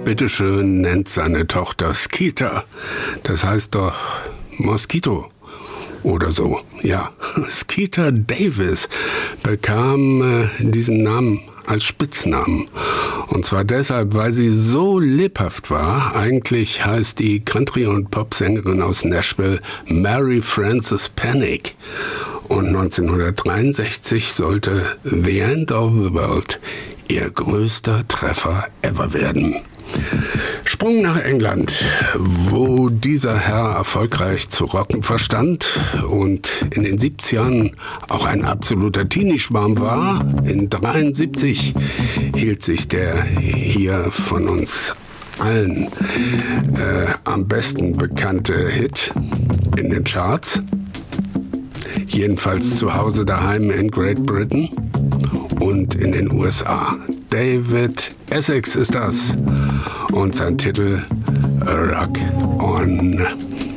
bitteschön nennt seine Tochter Skeeter? Das heißt doch Moskito oder so. Ja, Skeeter Davis bekam diesen Namen als Spitznamen. Und zwar deshalb, weil sie so lebhaft war. Eigentlich heißt die Country- und Popsängerin aus Nashville Mary Frances Panic. Und 1963 sollte The End of the World ihr größter Treffer ever werden. Sprung nach England, wo dieser Herr erfolgreich zu rocken verstand und in den 70ern auch ein absoluter Teenie-Schwarm war. In 73 hielt sich der hier von uns allen am besten bekannte Hit in den Charts. Jedenfalls zu Hause daheim in Great Britain und in den USA. David Essex ist das und sein Titel Rock On.